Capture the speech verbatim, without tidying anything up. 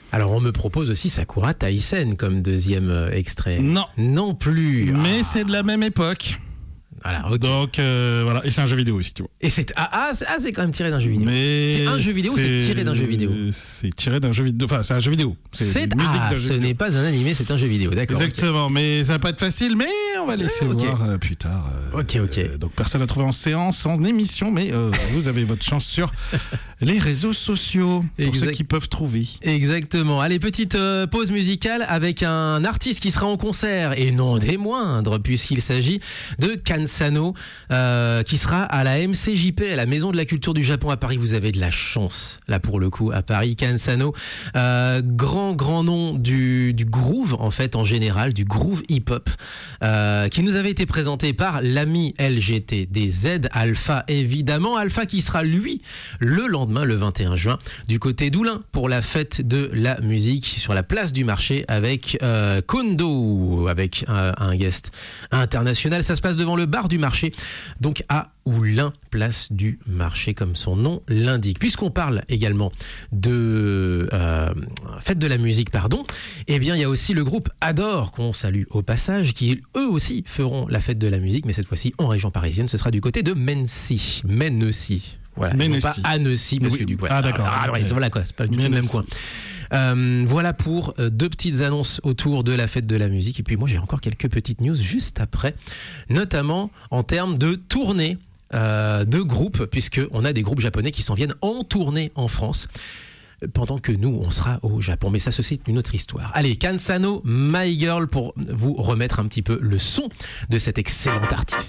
Alors on me propose aussi Sakura Taisen comme deuxième euh, extrait. Non. Non plus. Mais Ah. c'est de la même époque. Voilà, ok. Donc euh, voilà, et c'est un jeu vidéo aussi, tu vois. Et c'est ah, ah, c'est, ah, c'est quand même tiré d'un jeu vidéo. Mais C'est un jeu vidéo ou c'est tiré d'un jeu vidéo? C'est tiré d'un jeu vidéo. Enfin, c'est un jeu vidéo. C'est, C'est musique ah, d'un jeu ce vidéo. n'est pas un animé, c'est un jeu vidéo, d'accord. Exactement, okay. Mais ça va pas être facile, mais on va laisser okay. voir euh, plus tard. Euh, ok, ok. Euh, donc personne n'a trouvé en séance, en émission, mais euh, vous avez votre chance sur les réseaux sociaux pour Exact. ceux qui peuvent trouver. Exactement. Allez, petite euh, pause musicale avec un artiste qui sera en concert, et non des moindres, puisqu'il s'agit de Kansano, euh, qui sera à la M C J P, à la Maison de la Culture du Japon à Paris. Vous avez de la chance, là pour le coup, à Paris. Kansano, euh, grand, grand nom du, du groove, en fait, en général, du groove hip-hop, euh, qui nous avait été présenté par l'ami L G T D Z, Alpha, évidemment. Alpha qui sera, lui, le lendemain, le vingt et un juin, du côté d'Oulin, pour la fête de la musique, sur la place du marché, avec euh, Kondo, avec euh, un guest international. Ça se passe devant le bar du marché, donc à Oulin, place du marché, comme son nom l'indique. Puisqu'on parle également de euh, fête de la musique, pardon, eh bien il y a aussi le groupe Adore, qu'on salue au passage, qui eux aussi feront la fête de la musique, mais cette fois-ci en région parisienne. Ce sera du côté de Mennecy. Mennecy. Voilà, Mennecy. pas Annecy, parce oui. que du coup, ah d'accord. Ah, okay. Voilà quoi, c'est pas du tout le même coin. Euh, voilà pour euh, deux petites annonces autour de la fête de la musique. Et puis moi j'ai encore quelques petites news juste après, notamment en termes de tournée euh, de groupes, puisqu'on a des groupes japonais qui s'en viennent en tournée en France, pendant que nous, on sera au Japon. Mais ça, c'est une autre histoire. Allez, Kansano, My Girl, pour vous remettre un petit peu le son de cet excellent artiste.